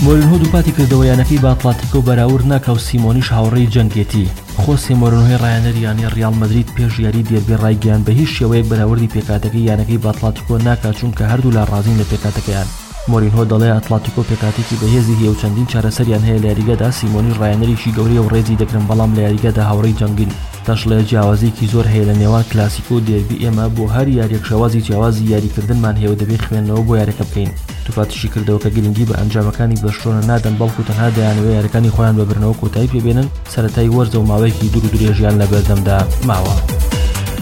مورینهۆ دووپاتی کردەوە یانەکەی بە ئەتلەتیکۆ بەراورد ناکە و سیمۆنیش هاوڕێی جەنگێتی. خۆسێ مۆرینهۆی ڕایەنەریانی ڕیال مەدرید پێش یاری دێربی ڕایگەیان بە هیچ شێوەیەک بەراوردی پێکاتەکەی یانەکەی بە ئەتلەتیکۆ ناکات چونکە هەردوو لا ڕازین لە پێکاتەکەیان. مۆرینهۆ دەڵێ ئەتلەتیکۆ پێکاتێکی بەهێزی هەیە و چەندین چارەسەریان هەیە لە یاریگەدا. سیمۆنیش ڕایەنەرێکی گەورەیە و ڕێزی دەکرن بەڵام لە یاریگەدا هاوڕێی جەنگین. دەشڵێ جیاوازیەکی زۆر هەیە لە نێوان کلاسیکۆ و دێربی. ئێمە بۆ هەر یاریەک شێوازی جیاوازی یاریکردنمان هەیە و دەبێت خوێندنەوە بۆ یاریەکە بکەین. دووپاتیشی کردەوە کە گرنگی بە ئەنجامەکانی بەشڕۆنە نادەن بەڵکو تەنها دەیانەوێت یاریەکانی خۆیان بەبرنەوە کۆتایی پێبێنن. سەرەتای وەرزە و ماوەیەکی دوور و درێژیان لە بەردەمدا ماوە.